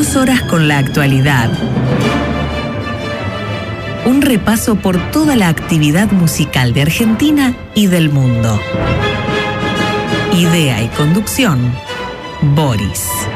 2 horas con la actualidad. Un repaso por toda la actividad musical de Argentina y del mundo. Idea y conducción, Boris.